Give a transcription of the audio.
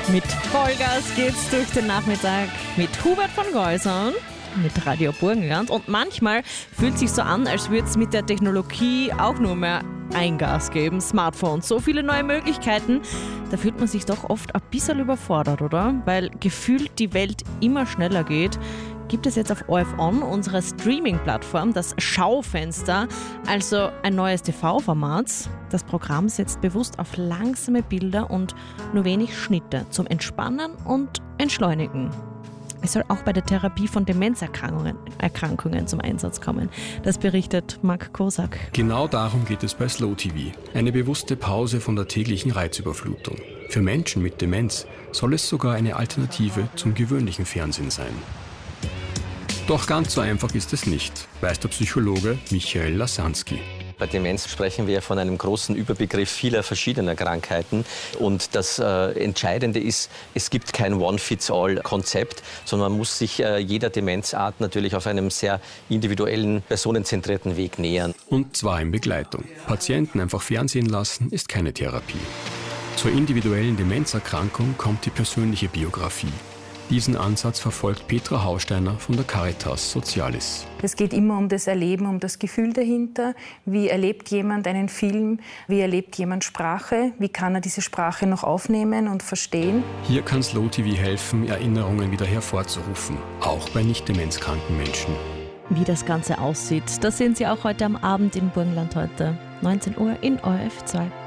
Mit Vollgas geht's durch den Nachmittag mit Hubert von Geusern, mit Radio Burgenland. Und manchmal fühlt es sich so an, als würde es mit der Technologie auch nur mehr ein Gas geben. Smartphones, so viele neue Möglichkeiten. Da fühlt man sich doch oft ein bisschen überfordert, oder? Weil gefühlt die Welt immer schneller geht. Gibt es jetzt auf ORF On, unserer Streaming-Plattform, das Schaufenster, also ein neues TV-Format. Das Programm setzt bewusst auf langsame Bilder und nur wenig Schnitte zum Entspannen und Entschleunigen. Es soll auch bei der Therapie von Demenzerkrankungen zum Einsatz kommen. Das berichtet Marc Kosak. Genau darum geht es bei Slow TV. Eine bewusste Pause von der täglichen Reizüberflutung. Für Menschen mit Demenz soll es sogar eine Alternative zum gewöhnlichen Fernsehen sein. Doch ganz so einfach ist es nicht, weiß der Psychologe Michael Lasanski. Bei Demenz sprechen wir von einem großen Überbegriff vieler verschiedener Krankheiten. Und das Entscheidende ist, es gibt kein One-Fits-All-Konzept, sondern man muss sich jeder Demenzart natürlich auf einem sehr individuellen, personenzentrierten Weg nähern. Und zwar in Begleitung. Patienten einfach fernsehen lassen ist keine Therapie. Zur individuellen Demenzerkrankung kommt die persönliche Biografie. Diesen Ansatz verfolgt Petra Hausteiner von der Caritas Socialis. Es geht immer um das Erleben, um das Gefühl dahinter. Wie erlebt jemand einen Film? Wie erlebt jemand Sprache? Wie kann er diese Sprache noch aufnehmen und verstehen? Hier kann Slow TV helfen, Erinnerungen wieder hervorzurufen, auch bei nicht demenzkranken Menschen. Wie das Ganze aussieht, das sehen Sie auch heute am Abend in Burgenland heute, 19 Uhr in ORF 2.